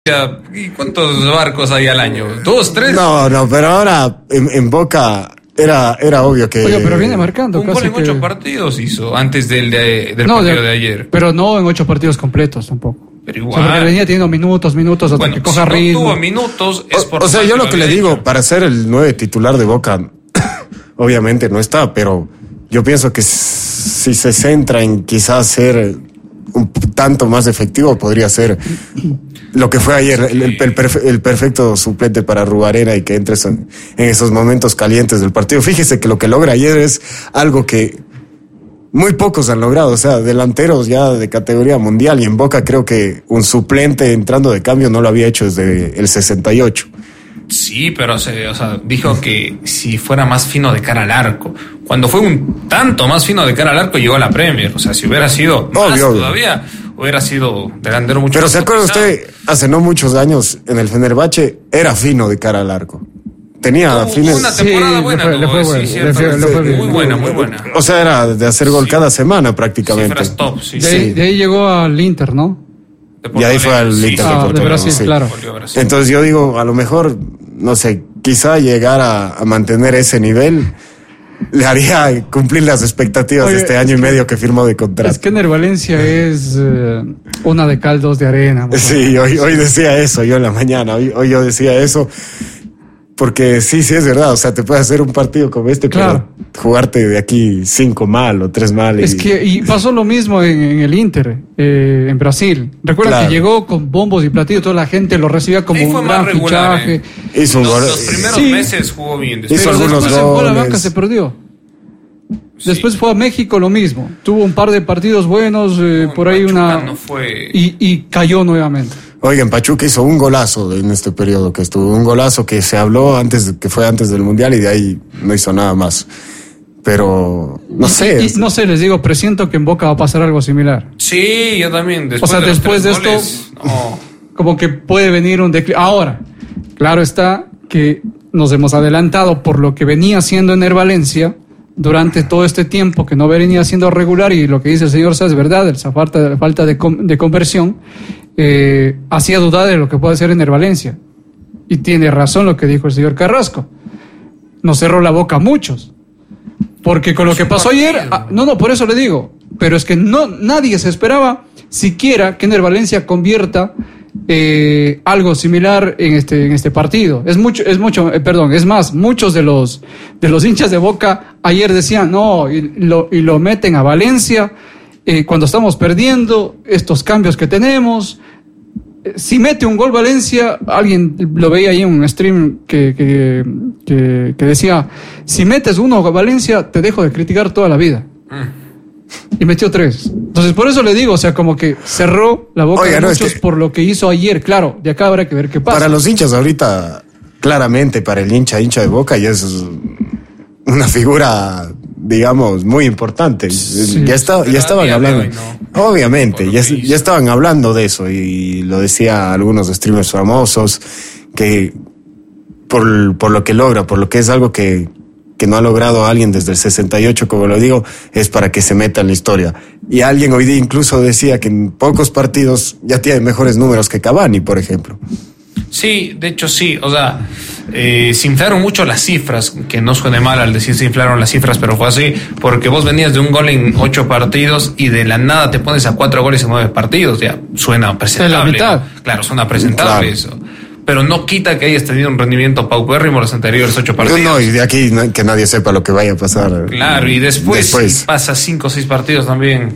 sea, ¿y cuántos barcos hay al año? ¿2, 3? No, pero ahora en Boca era obvio que... Oye, pero viene marcando. Un gol en 8 partidos hizo, antes del partido de ayer. Pero no en 8 partidos completos tampoco. Pero igual. O sea, porque venía teniendo minutos hasta que coja ritmo. No tuvo minutos, es por... O sea, yo lo que le digo, para ser el 9 titular de Boca, obviamente no está, pero yo pienso que si se centra en quizás ser un tanto más efectivo, podría ser lo que fue ayer, el perfecto suplente para Rubarena y que entres en esos momentos calientes del partido. Fíjese que lo que logra ayer es algo que muy pocos han logrado, o sea, delanteros ya de categoría mundial, y en Boca creo que un suplente entrando de cambio no lo había hecho desde el 68. Sí, pero o sea, dijo que si fuera más fino de cara al arco. Cuando fue un tanto más fino de cara al arco, llegó a la Premier. O sea, si hubiera sido más todavía, hubiera sido delantero mucho pero más. ¿se acuerda usted? Hace no muchos años en el Fenerbahce era fino de cara al arco. Tenía fines... Una temporada buena, muy buena. O sea, era de hacer gol cada semana prácticamente. Top, de ahí llegó al Inter, ¿no? Y ahí fue al Inter de Portugal. De Brasil, sí. Claro. Entonces yo digo, a lo mejor, no sé, quizá llegar a mantener ese nivel le haría cumplir las expectativas de este año y medio que firmó de contrato. Es que Ener Valencia es una de cal, dos de arena. Sí, hoy decía eso, yo en la mañana, hoy yo decía eso. Porque sí es verdad, o sea, te puede hacer un partido como este, claro, pero jugarte de aquí 5 mal o 3 mal. Y pasó lo mismo en el Inter, en Brasil. Recuerda que llegó con bombos y platillos, toda la gente lo recibía como un gran fichaje. Los primeros meses jugó bien. Después fue a la banca, se perdió. Después fue a México lo mismo. Tuvo un par de partidos buenos, por ahí no fue... y cayó nuevamente. Oigan, Pachuca hizo un golazo en este periodo que estuvo, un golazo que se habló que fue antes del Mundial, y de ahí no hizo nada más. Pero no sé. No sé, les digo, presiento que en Boca va a pasar algo similar. Sí, yo también. Después de esto, como que puede venir un declive. Ahora, claro está que nos hemos adelantado por lo que venía haciendo Ener Valencia durante todo este tiempo, que no venía siendo regular, y lo que dice el señor Sá es verdad, esa falta de conversión hacía dudar de lo que puede hacer Ener Valencia. Y tiene razón lo que dijo el señor Carrasco. Nos cerró la boca a muchos. Porque con lo que pasó ayer... por eso le digo. Pero es que nadie se esperaba siquiera que Ener Valencia convierta algo similar en este partido. Es más, muchos de los hinchas de Boca ayer decían, y lo meten a Valencia cuando estamos perdiendo, estos cambios que tenemos. Si mete un gol Valencia, alguien lo veía ahí en un stream que decía, si metes uno Valencia, te dejo de criticar toda la vida. Y metió 3. Entonces, por eso le digo, o sea, como que cerró la boca de muchos por lo que hizo ayer. Claro, de acá habrá que ver qué pasa. Para los hinchas ahorita, claramente, para el hincha de Boca, ya es una figura, digamos, muy importante. Sí, ya estaban hablando. No. Obviamente, ya estaban hablando de eso, y lo decía algunos streamers famosos, que por lo que logra, por lo que es algo que no ha logrado alguien desde el 68, como lo digo, es para que se meta en la historia. Y alguien hoy día incluso decía que en pocos partidos ya tiene mejores números que Cavani, por ejemplo. Sí, de hecho sí, o sea, se inflaron mucho las cifras, que no suene mal al decir se inflaron las cifras, pero fue así, porque vos venías de un gol en 8 partidos y de la nada te pones a 4 goles en 9 partidos, ya suena presentable. La mitad. ¿No? Claro, suena presentable, claro. Eso. Pero no quita que hayas tenido un rendimiento paupérrimo los anteriores 8 partidos. No, y de aquí que nadie sepa lo que vaya a pasar. Claro, y después. Si pasa 5 o 6 partidos también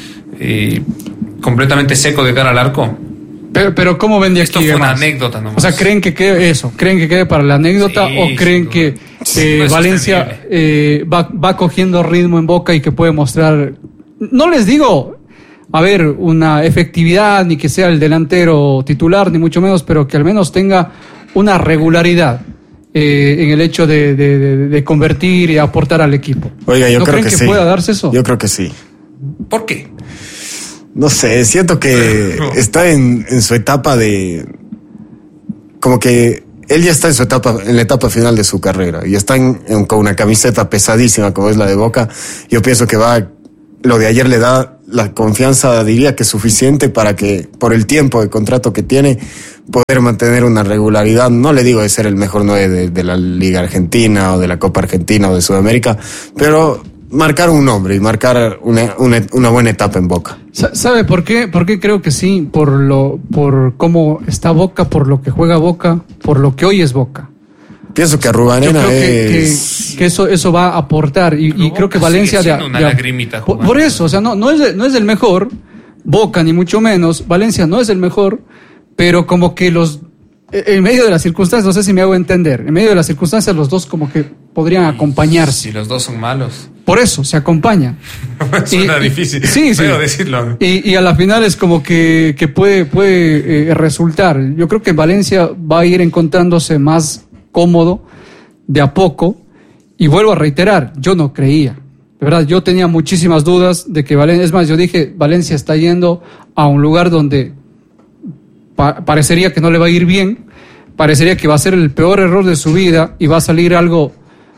completamente seco de cara al arco. Pero ¿cómo ven de aquí? Esto fue una anécdota nomás. O sea, ¿creen que quede para la anécdota, o creen que Valencia va cogiendo ritmo en Boca y que puede mostrar, no les digo, una efectividad, ni que sea el delantero titular, ni mucho menos, pero que al menos tenga una regularidad en el hecho de convertir y aportar al equipo? Oiga, yo creo que sí. ¿Pueda darse eso? Yo creo que sí. ¿Por qué? No sé, siento que está en su etapa de... Como que él ya está en la etapa final de su carrera, y está con una camiseta pesadísima como es la de Boca. Yo pienso que lo de ayer le da la confianza, diría que es suficiente para que, por el tiempo de contrato que tiene, poder mantener una regularidad. No le digo de ser el mejor 9 de la Liga Argentina o de la Copa Argentina o de Sudamérica, pero marcar un nombre y marcar una buena etapa en Boca. ¿Sabe por qué? Porque creo que sí, por cómo está Boca, por lo que juega Boca, por lo que hoy es Boca. Pienso que Arrubanena que eso va a aportar y creo que Valencia por eso, o sea, no es el mejor Boca ni mucho menos, Valencia no es el mejor, pero como que en medio de las circunstancias, no sé si me hago entender, en medio de las circunstancias los dos como que podrían acompañarse. Si los dos son malos. Por eso, se acompañan. Suena difícil, pero decirlo. Y a la final es como que puede resultar. Yo creo que Valencia va a ir encontrándose más cómodo de a poco, y vuelvo a reiterar, yo no creía, de verdad, yo tenía muchísimas dudas de que Valencia, es más, yo dije, Valencia está yendo a un lugar donde parecería que no le va a ir bien, parecería que va a ser el peor error de su vida y va a salir algo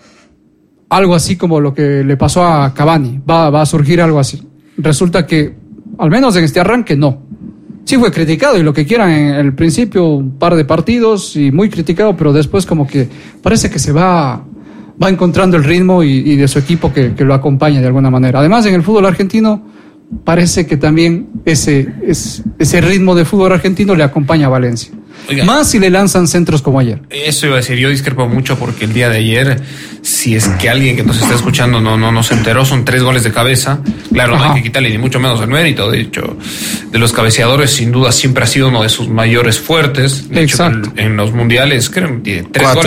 así como lo que le pasó a Cavani, va a surgir algo así. Resulta que, al menos en este arranque, no. Sí fue criticado y lo que quieran en el principio, un par de partidos y muy criticado, pero después como que parece que se va encontrando el ritmo y de su equipo que lo acompaña de alguna manera. Además, en el fútbol argentino parece que también ese ritmo de fútbol argentino le acompaña a Valencia. Oiga, más si le lanzan centros como ayer. Eso iba a decir, yo discrepo mucho porque el día de ayer, si es que alguien que nos está escuchando no se enteró, son 3 goles de cabeza. Claro, no hay que quitarle ni mucho menos el mérito. De hecho, de los cabeceadores, sin duda, siempre ha sido uno de sus mayores fuertes. De hecho, en los mundiales, creo que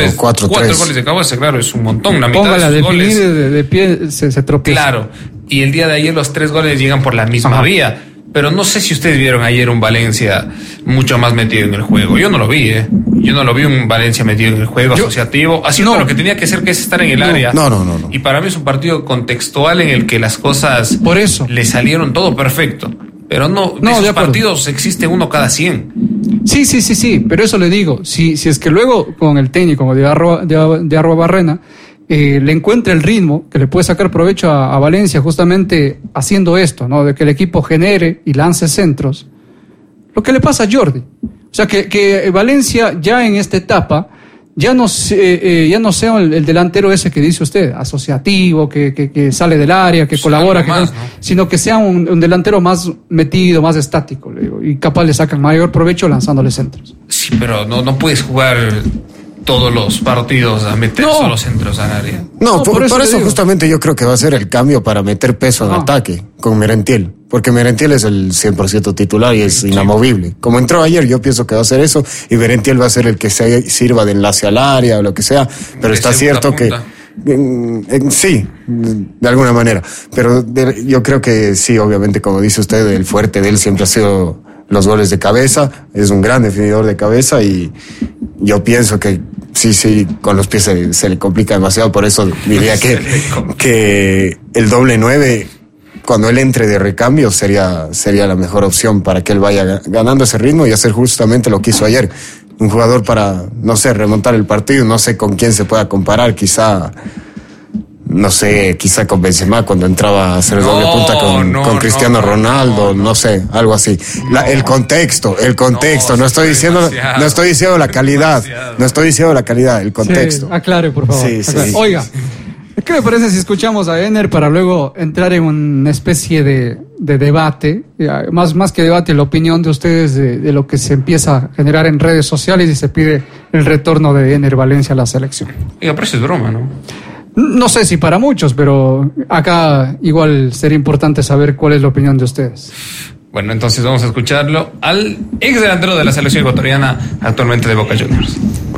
4 goles de cabeza, claro, es un montón. La mitad de sus goles. De pie se tropieza. Claro, y el día de ayer los 3 goles llegan por la misma vía. Pero no sé si ustedes vieron ayer un Valencia mucho más metido en el juego. Yo no lo vi, Yo no lo vi un Valencia metido en el juego asociativo, haciendo lo que tenía que hacer, que es estar en el área. No. Y para mí es un partido contextual en el que las cosas por eso le salieron todo perfecto. Pero de esos partidos existe uno cada 100. Sí, pero eso le digo. Si es que luego con el técnico de Arruabarrena le encuentra el ritmo que le puede sacar provecho a Valencia justamente haciendo esto, ¿no? De que el equipo genere y lance centros. Lo que le pasa a Jordi. O sea, que Valencia ya en esta etapa ya no sea el delantero ese que dice usted, asociativo, que sale del área, que colabora, sino que sea un delantero más metido, más estático, le digo, y capaz le sacan mayor provecho lanzándole centros. Sí, pero no puedes jugar todos los partidos a meter solo centros al área. Por eso justamente yo creo que va a ser el cambio para meter peso en ataque con Merentiel, porque Merentiel es el 100% titular y es inamovible. Como entró ayer, yo pienso que va a ser eso, y Merentiel va a ser el que se sirva de enlace al área o lo que sea, pero está cierto que sí, de alguna manera, pero yo creo que sí, obviamente, como dice usted, el fuerte de él siempre ha sido los goles de cabeza, es un gran definidor de cabeza, y yo pienso que sí, con los pies se le complica demasiado, por eso diría que el doble 9, cuando él entre de recambio, sería la mejor opción para que él vaya ganando ese ritmo y hacer justamente lo que hizo ayer. Un jugador para, no sé, remontar el partido, no sé con quién se pueda comparar, quizá con Benzema cuando entraba a hacer doble punta con Cristiano Ronaldo, no sé, algo así. El contexto, no estoy diciendo la calidad, el contexto. Sí, aclare, por favor. Sí. Oiga, ¿qué me parece si escuchamos a Ener para luego entrar en una especie de debate, más que debate, la opinión de ustedes de lo que se empieza a generar en redes sociales y se pide el retorno de Ener Valencia a la selección? Oiga, pero eso es broma, ¿no? No sé si para muchos, pero acá igual sería importante saber cuál es la opinión de ustedes. Bueno, entonces vamos a escucharlo al ex delantero de la selección ecuatoriana, actualmente de Boca Juniors.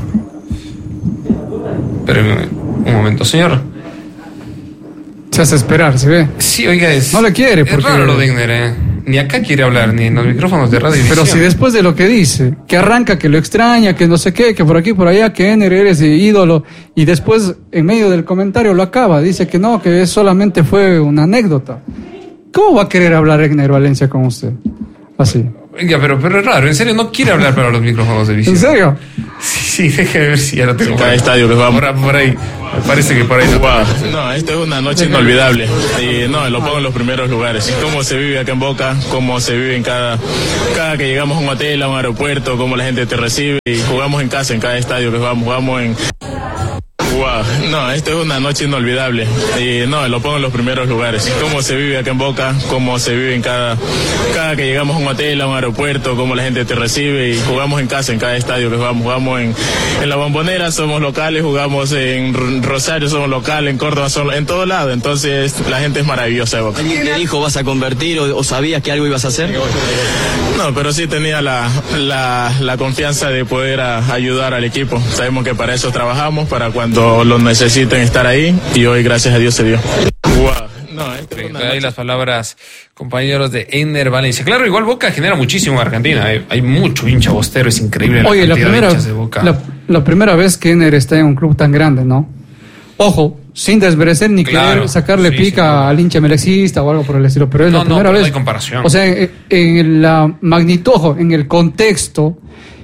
Pero un momento, señor. Se hace esperar, ¿se ve? Sí, oiga, no le quiere, porque... Es raro lo de Igner, Ni acá quiere hablar, ni en los micrófonos de radio. Pero si después de lo que dice, que arranca, que lo extraña, que no sé qué, que por aquí, por allá, que Ener eres ídolo, y después, en medio del comentario, lo acaba, dice que no, que solamente fue una anécdota. ¿Cómo va a querer hablar Ener Valencia con usted? Así. Venga, pero es raro, en serio, no quiere hablar para los micrófonos de visión. ¿En serio? Sí, déjame ver si ya lo tengo. Cada estadio que vamos. Por ahí, me parece que por ahí. No, esta es una noche inolvidable. Y no, lo pongo en los primeros lugares. Cómo se vive acá en Boca, cómo se vive en cada que llegamos a un hotel, a un aeropuerto, cómo la gente te recibe. Y jugamos en casa, en cada estadio que vamos. Jugamos en... No, esto es una noche inolvidable. Y no, lo pongo en los primeros lugares. Cómo se vive acá en Boca, cómo se vive en cada que llegamos a un hotel, a un aeropuerto, cómo la gente te recibe. Y jugamos en casa, en cada estadio que vamos. Jugamos en La Bombonera, somos locales, jugamos en Rosario, somos locales, en Córdoba, en todo lado. Entonces la gente es maravillosa de Boca. ¿Alguien te dijo vas a convertir o sabías que algo ibas a hacer? No, pero sí tenía la confianza de poder ayudar al equipo. Sabemos que para eso trabajamos, para cuando lo necesiten estar ahí, y hoy gracias a Dios se dio. Ahí las palabras, compañeros de Ener Valencia. Claro, igual Boca genera muchísimo en Argentina. Hay mucho hincha bostero, es increíble. Oye, la primera vez que Ener está en un club tan grande, ¿no? Ojo, sin desmerecer ni querer sacarle pica al hincha melexista o algo por el estilo, pero es la primera vez. No hay comparación. O sea, en la magnitud, ojo, en el contexto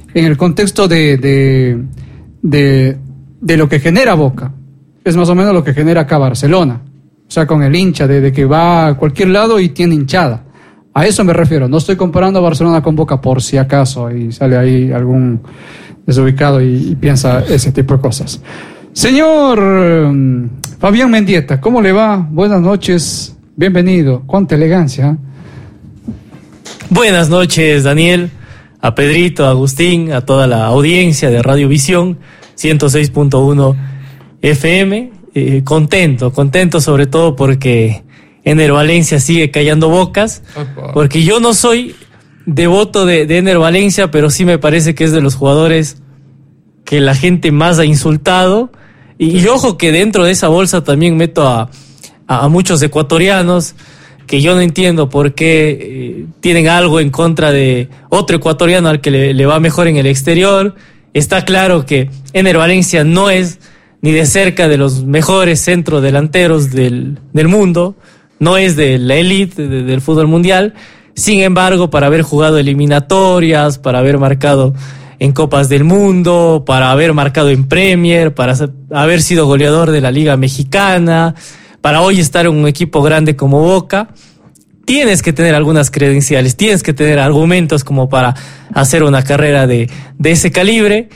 de lo que genera Boca, es más o menos lo que genera acá Barcelona. O sea, con el hincha, de que va a cualquier lado y tiene hinchada. A eso me refiero. No estoy comparando a Barcelona con Boca por si acaso y sale ahí algún desubicado y piensa ese tipo de cosas. Señor Fabián Mendieta, ¿cómo le va? Buenas noches, bienvenido. Cuánta elegancia. Buenas noches, Daniel, a Pedrito, a Agustín, a toda la audiencia de Radio Visión 106.1 FM. Contento sobre todo porque Ener Valencia sigue callando bocas, porque yo no soy devoto de Ener Valencia, pero sí me parece que es de los jugadores que la gente más ha insultado. Y ojo que dentro de esa bolsa también meto a muchos ecuatorianos que yo no entiendo por qué tienen algo en contra de otro ecuatoriano al que le va mejor en el exterior. Está claro que Ener Valencia no es ni de cerca de los mejores centrodelanteros del mundo, no es de la élite del fútbol mundial. Sin embargo, para haber jugado eliminatorias, para haber marcado en Copas del Mundo, para haber marcado en Premier, para haber sido goleador de la Liga Mexicana, para hoy estar en un equipo grande como Boca, tienes que tener algunas credenciales, tienes que tener argumentos como para hacer una carrera de ese calibre.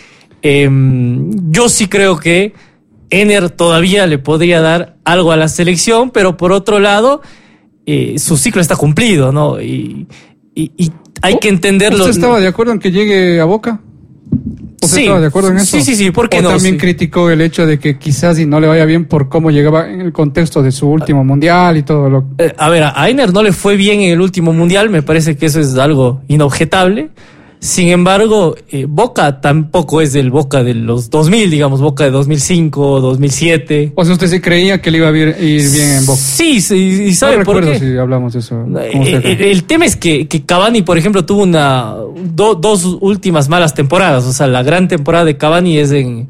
Yo sí creo que Ener todavía le podría dar algo a la selección, pero por otro lado, su ciclo está cumplido, ¿no? Y hay que entenderlo. ¿Usted estaba de acuerdo en que llegue a Boca? ¿Usted estaba de acuerdo en eso? Sí, ¿por qué no? También criticó el hecho de que quizás y no le vaya bien por cómo llegaba en el contexto de su último mundial y todo lo... A ver, a Ener no le fue bien en el último mundial, me parece que eso es algo inobjetable. Sin embargo, Boca tampoco es del Boca de los 2000, digamos, Boca de 2005, 2007. O sea, ¿usted sí creía que le iba a ir bien en Boca? Sí, y ¿sabe no por qué? No recuerdo si hablamos de eso. El tema es que Cavani, por ejemplo, tuvo dos últimas malas temporadas. O sea, la gran temporada de Cavani es en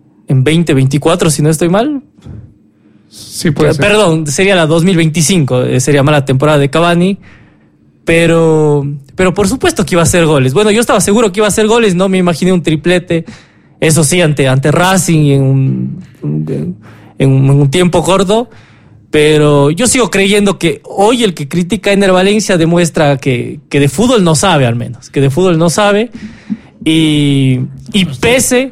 2024, si no estoy mal. Sí, puede ser. Perdón, sería la 2025, sería mala temporada de Cavani. Pero por supuesto que iba a hacer goles. Bueno, yo estaba seguro que iba a hacer goles, no me imaginé un triplete, eso sí, ante Racing y en un tiempo corto. Pero yo sigo creyendo que hoy el que critica a Ener Valencia demuestra que de fútbol no sabe, al menos, que de fútbol no sabe. Y pese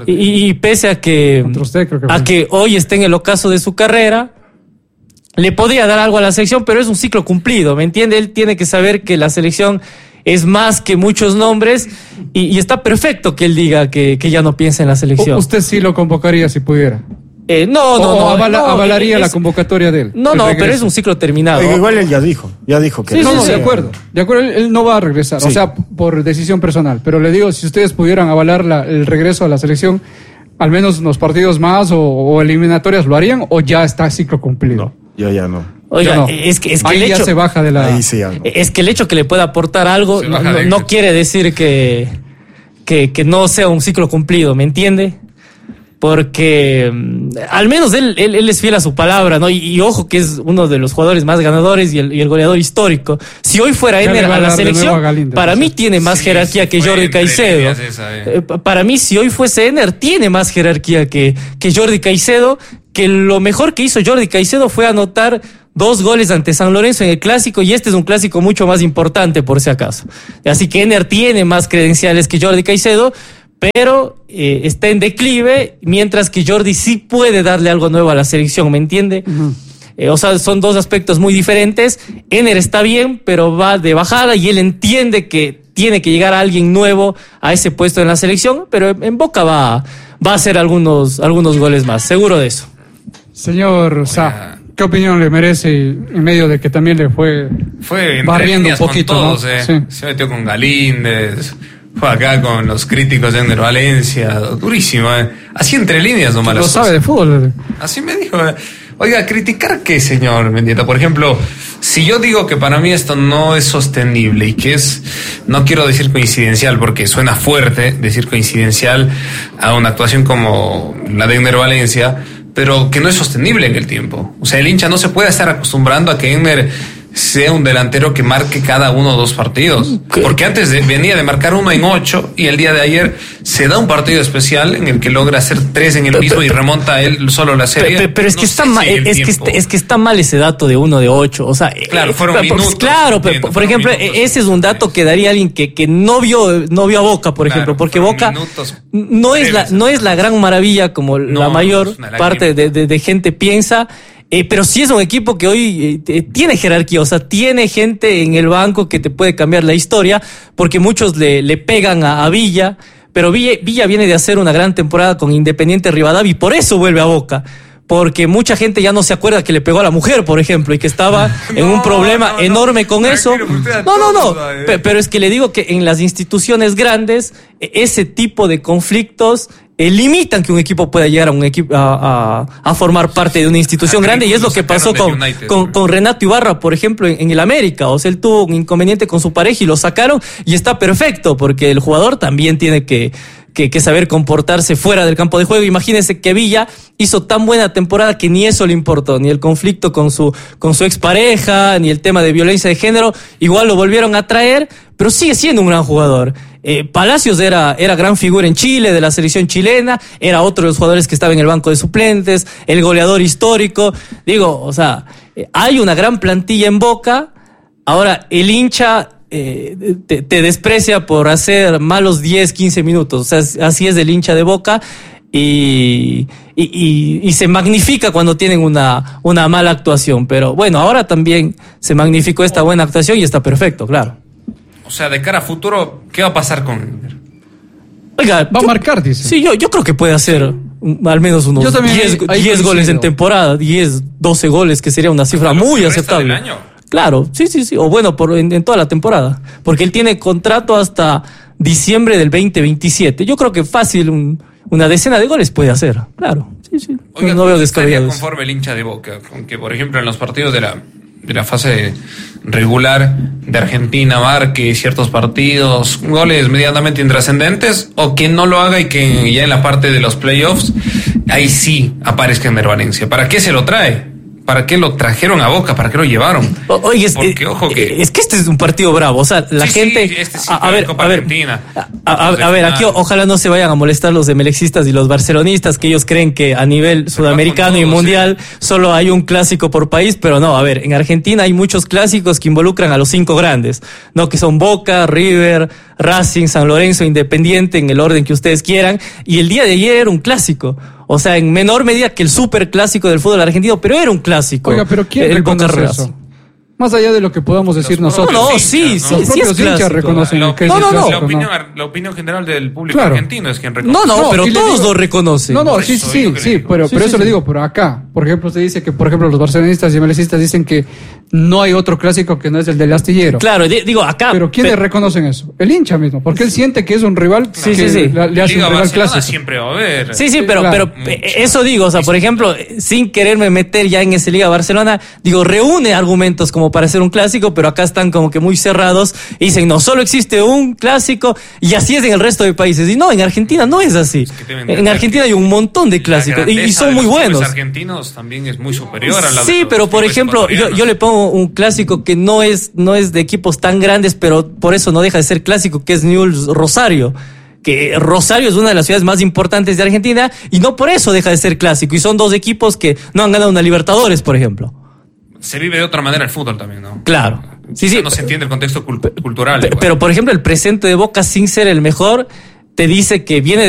a que hoy esté en el ocaso de su carrera, le podría dar algo a la selección, pero es un ciclo cumplido, ¿me entiende? Él tiene que saber que la selección es más que muchos nombres y está perfecto que él diga que ya no piensa en la selección. ¿Usted sí lo convocaría si pudiera? No. ¿Avalaría la convocatoria de él? No, pero es un ciclo terminado. Igual él ya dijo que... Sí, de acuerdo. Él no va a regresar, sí. O sea, por decisión personal. Pero le digo, si ustedes pudieran avalar el regreso a la selección, al menos unos partidos más o eliminatorias, ¿lo harían o ya está ciclo cumplido? No. Yo ya no. Oiga, no. Es que ahí el hecho, ya se baja de la... Ahí sí, es que el hecho que le pueda aportar algo no quiere decir que no sea un ciclo cumplido, ¿me entiende? porque al menos él es fiel a su palabra, ¿no? Y ojo que es uno de los jugadores más ganadores y el goleador histórico. Si hoy fuera Ener a la selección, para mí tiene más jerarquía que Jordi Caicedo. Para mí, si hoy fuese Ener, tiene más jerarquía que Jordi Caicedo, que lo mejor que hizo Jordi Caicedo fue anotar 2 goles ante San Lorenzo en el clásico, y este es un clásico mucho más importante por si acaso. Así que Ener tiene más credenciales que Jordi Caicedo, pero está en declive, mientras que Jordi sí puede darle algo nuevo a la selección, ¿me entiende? O sea, son 2 aspectos muy diferentes. Ener está bien, pero va de bajada, y él entiende que tiene que llegar a alguien nuevo a ese puesto en la selección, pero en Boca va a hacer algunos goles más, seguro de eso. Señor Sá, ¿qué opinión le merece en medio de que también le fue barriendo un poquito? Con todos, ¿no? Sí. Se metió con Galíndez, fue acá con los críticos de Ener Valencia, durísimo, así entre líneas nomás. Lo sabe de fútbol. Así me dijo. Oiga, ¿criticar qué, señor Mendieta? Por ejemplo, si yo digo que para mí esto no es sostenible y que es, no quiero decir coincidencial porque suena fuerte decir coincidencial a una actuación como la de Ener Valencia, pero que no es sostenible en el tiempo. O sea, el hincha no se puede estar acostumbrando a que Ener sea un delantero que marque cada 1 o 2 partidos. Porque antes venía de marcar 1 en 8 y el día de ayer se da un partido especial en el que logra hacer 3 en el mismo y remonta él solo la serie. Pero es que está mal, es que está mal ese dato de 1 de 8. O sea, claro, fueron minutos. Claro, pero por ejemplo, ese es un dato que daría alguien que no vio a Boca, por ejemplo, porque Boca no es la gran maravilla como la mayor parte de gente piensa. Pero sí es un equipo que hoy tiene jerarquía, o sea, tiene gente en el banco que te puede cambiar la historia, porque muchos le pegan a Villa, pero Villa viene de hacer una gran temporada con Independiente Rivadavia y por eso vuelve a Boca. Porque mucha gente ya no se acuerda que le pegó a la mujer, por ejemplo, y que estaba en un problema enorme con eso. No. Pero es que le digo que en las instituciones grandes, ese tipo de conflictos limitan que un equipo pueda llegar a formar parte de una institución grande, y es lo que pasó con Renato Ibarra, por ejemplo, en el América. O sea, él tuvo un inconveniente con su pareja y lo sacaron, y está perfecto, porque el jugador también tiene que saber comportarse fuera del campo de juego. Imagínense que Villa hizo tan buena temporada que ni eso le importó, ni el conflicto con su expareja, ni el tema de violencia de género. Igual lo volvieron a traer, pero sigue siendo un gran jugador. Palacios era gran figura en Chile, de la selección chilena, era otro de los jugadores que estaba en el banco de suplentes, el goleador histórico. Digo, o sea, hay una gran plantilla en Boca. Ahora, el hincha te desprecia por hacer malos 10, 15 minutos. O sea, así es el hincha de Boca, y se magnifica cuando tienen una mala actuación. Pero bueno, ahora también se magnificó esta buena actuación y está perfecto, claro. O sea, de cara a futuro, ¿qué va a pasar con Ener? Oiga, va a marcar, dice. Sí, yo creo que puede hacer al menos unos 10 goles en temporada, 10, 12 goles, que sería una cifra muy aceptable. Del año. Claro, sí. O bueno, en toda la temporada. Porque él tiene contrato hasta diciembre del 2027. Yo creo que fácil una decena de goles puede hacer. Claro, sí. Oiga, no veo descabellado. ¿Estaría conforme el hincha de Boca? Aunque, por ejemplo, en los partidos de la fase regular de Argentina marque ciertos partidos, goles medianamente intrascendentes, o que no lo haga y que ya en la parte de los playoffs, ahí sí aparezca Ener Valencia. ¿Para qué se lo trae? ¿Para qué lo trajeron a Boca? ¿Para qué lo llevaron? Oye, porque, ojo que... Es que este es un partido bravo. O sea, la gente... Sí, este sí, a ver, aquí ojalá no se vayan a molestar los emelexistas y los barcelonistas, que ellos creen que a nivel sudamericano y mundial solo hay un clásico por país, pero no, a ver, en Argentina hay muchos clásicos que involucran a los 5 grandes, ¿no? Que son Boca, River, Racing, San Lorenzo, Independiente, en el orden que ustedes quieran, y el día de ayer era un clásico. O sea, en menor medida que el superclásico del fútbol argentino, pero era un clásico. Oiga, pero ¿quién reconoce eso? Más allá de lo que podamos decir nosotros. No, sí es hinchas reconocen que es la opinión general del público argentino es quien reconoce. Pero todos lo reconocen. Sí, pero eso le digo, pero acá, por ejemplo, usted dice que, por ejemplo, los barcelonistas y melicistas dicen que no hay otro clásico que no es el del Astillero. Claro, digo, acá. Pero ¿quiénes reconocen eso? El hincha mismo, porque él siente que es un rival que le hace un rival clásico. Siempre va a haber. Sí, pero eso digo, o sea, por ejemplo, sin quererme meter ya en ese Liga Barcelona, digo, reúne argumentos como para hacer un clásico, pero acá están como que muy cerrados y dicen, no, solo existe un clásico y así es en el resto de países. Y no, en Argentina no es así. En Argentina hay un montón de clásicos y son muy buenos. Los argentinos también es muy superior a la Sí, pero por ejemplo, yo le pongo un clásico que no es de equipos tan grandes, pero por eso no deja de ser clásico, que es Newell's Rosario. Que Rosario es una de las ciudades más importantes de Argentina y no por eso deja de ser clásico. Y son dos equipos que no han ganado una Libertadores, por ejemplo. Se vive de otra manera el fútbol también, ¿no? Claro. Sí. No se entiende el contexto cultural. Pero, por ejemplo, el presente de Boca, sin ser el mejor, te dice que viene